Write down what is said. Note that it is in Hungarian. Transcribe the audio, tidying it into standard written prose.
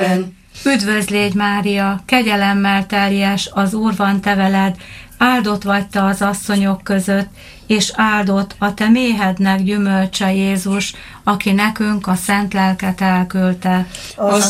Üdvözl légy, Mária, kegyelemmel teljes, az Úr van te veled, áldott vagy te az asszonyok között, és áldott a te méhednek gyümölcse Jézus, aki nekünk a szent lelket elküldte. Az